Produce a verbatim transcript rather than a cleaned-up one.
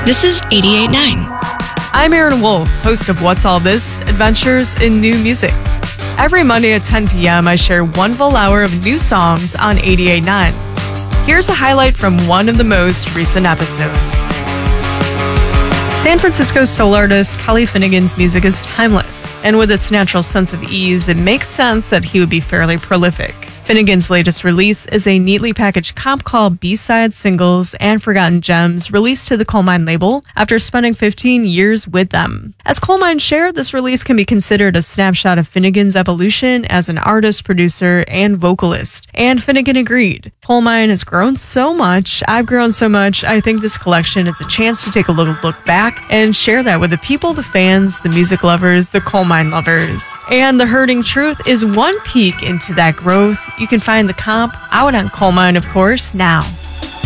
This is eighty-eight point nine. I'm Aaron Wolf, host of What's All This? Adventures in New Music. Every Monday at ten p.m., I share one full hour of new songs on eighty-eight point nine. Here's a highlight from one of the most recent episodes. San Francisco's soul artist Kelly Finnegan's music is timeless, and with its natural sense of ease, it makes sense that he would be fairly prolific. Finnegan's latest release is a neatly packaged comp called B-Sides, Singles, and Forgotten Gems, released to the Coal Mine label after spending fifteen years with them. As Coal Mine shared, this release can be considered a snapshot of Finnegan's evolution as an artist, producer, and vocalist. And Finnegan agreed. Coal Mine has grown so much, I've grown so much, I think this collection is a chance to take a little look back and share that with the people, the fans, the music lovers, the Coal Mine lovers. And The Hurting Truth is one peek into that growth. You can find the comp out on Coal Mine, of course, now.